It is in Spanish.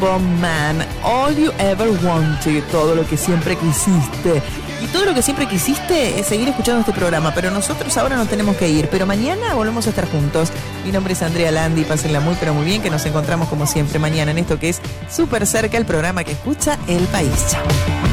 Man, All You Ever Wanted, todo lo que siempre quisiste. Y todo lo que siempre quisiste es seguir escuchando este programa, pero nosotros ahora nos tenemos que ir, pero mañana volvemos a estar juntos. Mi nombre es Andrea Landi, pásenla muy pero muy bien, que nos encontramos como siempre mañana en esto que es Súper Cerca, el programa que escucha el país. Chao.